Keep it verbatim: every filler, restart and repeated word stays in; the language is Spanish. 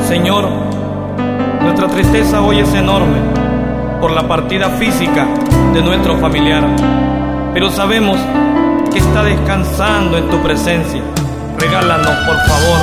Señor, nuestra tristeza hoy es enorme por la partida física de nuestro familiar, pero sabemos que está descansando en tu presencia. Regálanos, por favor,